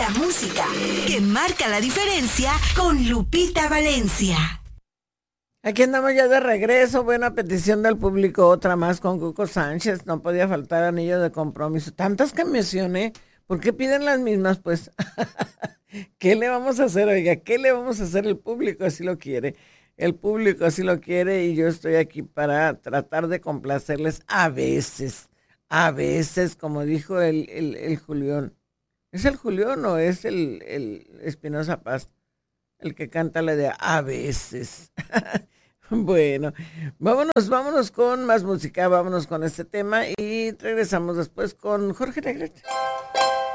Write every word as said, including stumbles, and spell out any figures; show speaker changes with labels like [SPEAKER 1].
[SPEAKER 1] La música que marca la diferencia con Lupita Valencia.
[SPEAKER 2] Aquí andamos ya de regreso. Buena petición del público, otra más con Cuco Sánchez. No podía faltar Anillo de Compromiso. Tantas que mencioné, ¿por qué piden las mismas? Pues, ¿qué le vamos a hacer? Oiga, ¿qué le vamos a hacer? El público así lo quiere. El público así lo quiere y yo estoy aquí para tratar de complacerles a veces. A veces, como dijo el, el, el Julián. ¿Es el Julián o es el, el Espinosa Paz? El que canta la de a veces. Bueno, vámonos, vámonos con más música, vámonos con este tema y regresamos después con Jorge Negrete.